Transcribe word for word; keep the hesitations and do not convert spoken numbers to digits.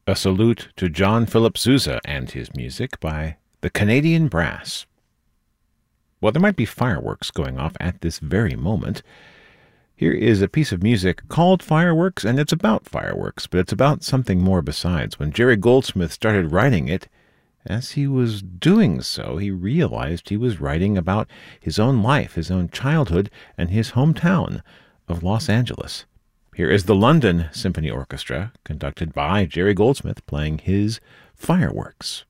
A salute to John Philip Sousa and his music by the Canadian Brass. Well, there might be fireworks going off at this very moment. Here is a piece of music called Fireworks, and it's about fireworks, but it's about something more besides. When Jerry Goldsmith started writing it, as he was doing so, he realized he was writing about his own life, his own childhood, and his hometown of Los Angeles. Here is the London Symphony Orchestra, conducted by Jerry Goldsmith, playing his Fireworks.